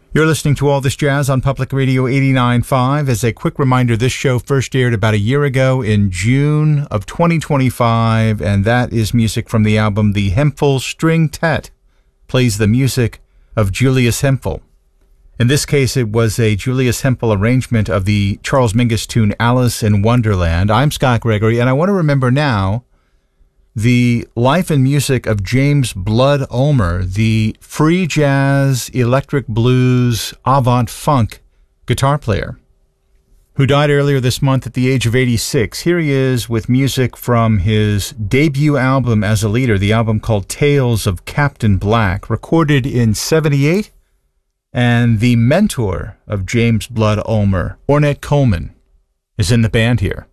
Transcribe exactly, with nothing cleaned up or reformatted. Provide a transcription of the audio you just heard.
You're listening to All This Jazz on Public Radio eighty-nine point five. As a quick reminder, this show first aired about a year ago in June of twenty twenty-five, and that is music from the album The Hemphill String-Tet, plays the music of Julius Hemphill. In this case, it was a Julius Hemphill arrangement of the Charles Mingus tune Alice in Wonderland. I'm Scott Gregory, and I want to remember now the life and music of James Blood Ulmer, the free jazz, electric blues, avant-funk guitar player, who died earlier this month at the age of eighty-six. Here he is with music from his debut album as a leader, the album called Tales of Captain Black, recorded in seventy-eight, and the mentor of James Blood Ulmer, Ornette Coleman, is in the band here.